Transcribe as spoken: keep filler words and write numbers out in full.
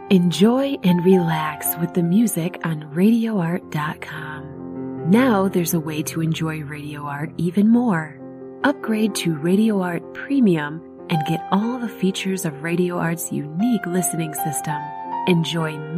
Enjoy and relax with the music on radio art dot com. Now there's a way to enjoy Radio Art even more. Upgrade to Radio Art Premium and get all the features of Radio Art's unique listening system. Enjoy